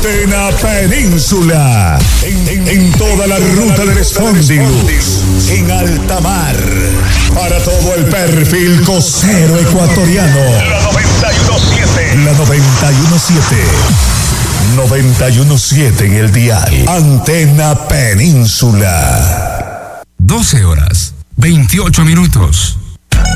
Antena Península. En toda la ruta del Spondylus. En alta mar. Para todo el perfil costero ecuatoriano. La 91.7. La 91.7. 91.7 en el dial. Antena Península. 12 horas, 28 minutos.